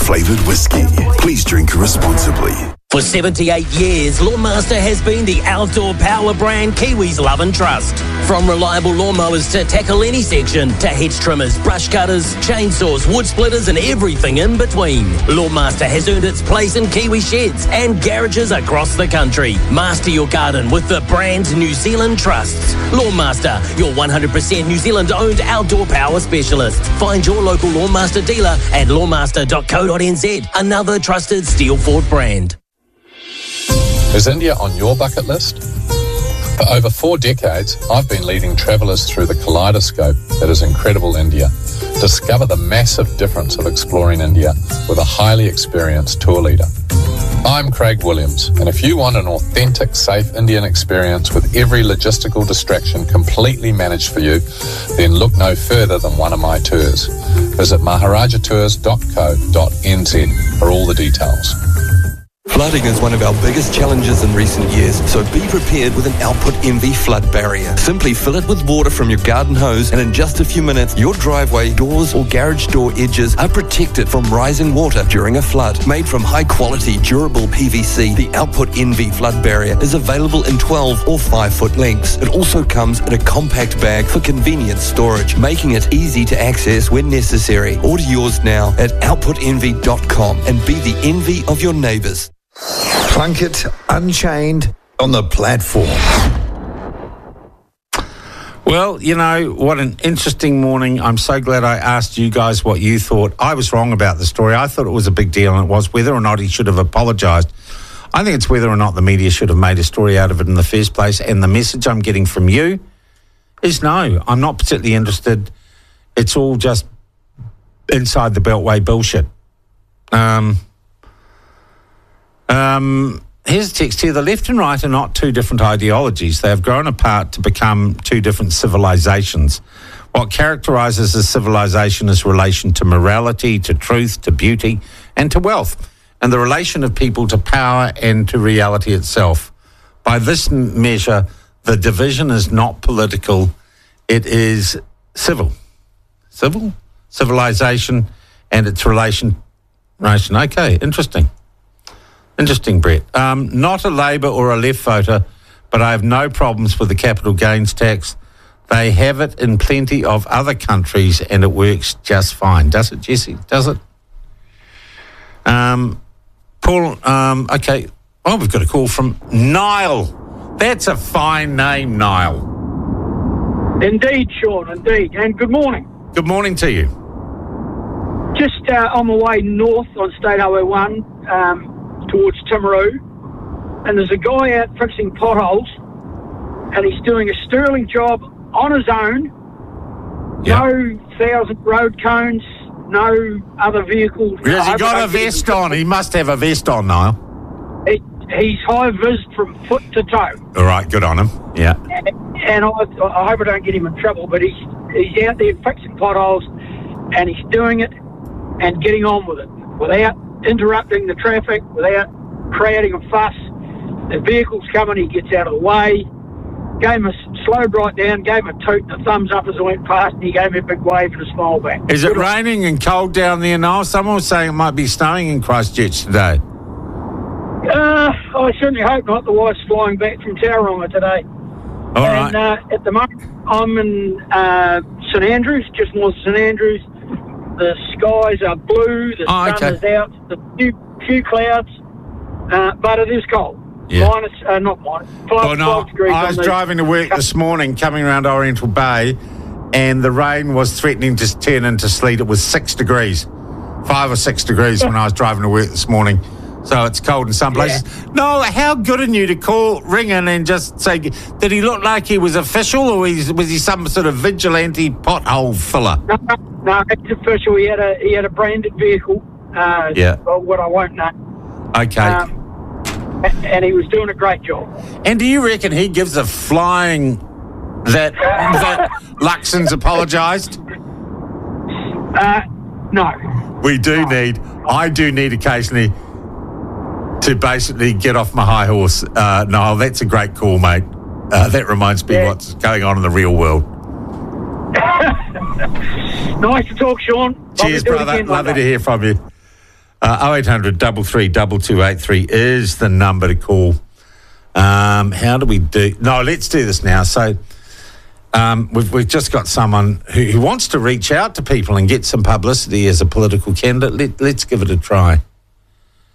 flavoured whiskey. Please drink responsibly. For 78 years, Lawnmaster has been the outdoor power brand Kiwis love and trust. From reliable lawnmowers to tackle any section, to hedge trimmers, brush cutters, chainsaws, wood splitters and everything in between. Lawnmaster has earned its place in Kiwi sheds and garages across the country. Master your garden with the brand New Zealand trusts. Lawnmaster, your 100% New Zealand owned outdoor power specialist. Find your local Lawnmaster dealer at lawnmaster.co.nz, another trusted Steelford brand. Is India on your bucket list? For over 4 decades, I've been leading travellers through the kaleidoscope that is incredible India. Discover the massive difference of exploring India with a highly experienced tour leader. I'm Craig Williams, and if you want an authentic, safe Indian experience with every logistical distraction completely managed for you, then look no further than one of my tours. Visit maharajatours.co.nz for all the details. Flooding is one of our biggest challenges in recent years, so be prepared with an Output MV flood barrier. Simply fill it with water from your garden hose, and in just a few minutes, your driveway, doors or garage door edges are protected from rising water during a flood. Made from high-quality, durable PVC, the Output MV flood barrier is available in 12 or 5-foot lengths. It also comes in a compact bag for convenient storage, making it easy to access when necessary. Order yours now at outputenvy.com and be the envy of your neighbours. Plunkett Unchained on the platform. Well, you know, what an interesting morning. I'm so glad I asked you guys what you thought. I was wrong about the story. I thought it was a big deal, and it was. Whether or not he should have apologised, I think it's whether or not the media should have made a story out of it in the first place. And the message I'm getting from you is no, I'm not particularly interested. It's all just inside the Beltway bullshit. Here's a text here. The left and right are not two different ideologies. They have grown apart to become two different civilizations. What characterises a civilization is relation to morality, to truth, to beauty, and to wealth, and the relation of people to power and to reality itself. By this measure, the division is not political, it is civil. Civil? Civilization and its relation. Okay, interesting. Interesting, Brett. Not a Labour or a Left voter, but I have no problems with the capital gains tax. They have it in plenty of other countries and it works just fine. Does it, Jesse? Does it? Paul, okay. Oh, we've got a call from Niall. That's a fine name, Niall. Indeed, Sean, indeed. And good morning. Good morning to you. Just on my way north on State Highway 1, towards Timaru, and there's a guy out fixing potholes, and he's doing a sterling job on his own. Yep. No 1,000 road cones, no other vehicles. Has he got a vest on? He must have a vest on, Niall. He's high-vis from foot to toe. All right, good on him. Yeah. And I hope I don't get him in trouble, but he's out there fixing potholes, and he's doing it and getting on with it without interrupting the traffic, without creating a fuss. The vehicle's coming, he gets out of the way. Gave him a slowed right down, gave him a toot and a thumbs up as I went past, and he gave me a big wave and a smile back. Is it raining and cold down there now? Someone was saying it might be snowing in Christchurch today. I certainly hope not. The wife's flying back from Tauranga today. All right. And at the moment, I'm in St Andrews, just north of St Andrews. The skies are blue, the sun is out, there's few clouds, but it is cold. Yeah. Not minus, 12 degrees. I was driving to work this morning, coming around Oriental Bay, and the rain was threatening to turn into sleet. It was 6 degrees, 5 or 6 degrees when I was driving to work this morning. So it's cold in some places. Yeah. No, how good in you to ring in and just say, did he look like he was official, or was he some sort of vigilante pothole filler? No, it's official. He had a branded vehicle. What I won't know. Okay. And he was doing a great job. And do you reckon he gives a flying that Luxon's apologised? No. I do need occasionally to basically get off my high horse. Niall, that's a great call, mate. That reminds me what's going on in the real world. Nice to talk, Sean. Cheers, brother. Lovely to hear from you. 0800 33 2283 is the number to call. How do we do? No, let's do this now. So we've just got someone who wants to reach out to people and get some publicity as a political candidate. Let's give it a try.